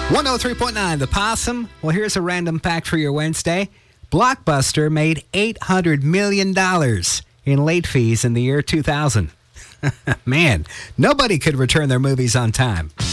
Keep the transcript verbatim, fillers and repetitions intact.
one oh three point nine, The Possum. Well, here's a random fact for your Wednesday. Blockbuster made eight hundred million dollars in late fees in the year two thousand. Man, nobody could return their movies on time.